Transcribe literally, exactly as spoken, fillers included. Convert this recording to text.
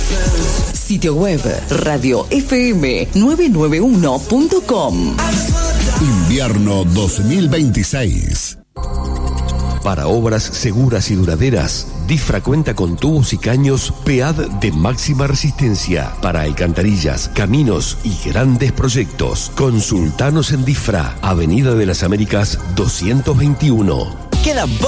Sitio web radio f m nueve nueve uno punto com. Invierno dos mil veintiséis. Para obras seguras y duraderas, DIFRA cuenta con tubos y caños P A D de máxima resistencia para alcantarillas, caminos y grandes proyectos. Consultanos en DIFRA, Avenida de las Américas doscientos veintiuno. Quedan